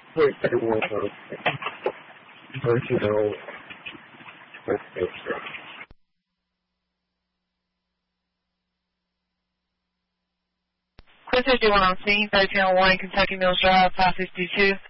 Wait, I want to don't you know what's extra? Quincy 51 on scene, 1301 Kentucky Mills Drive, 552.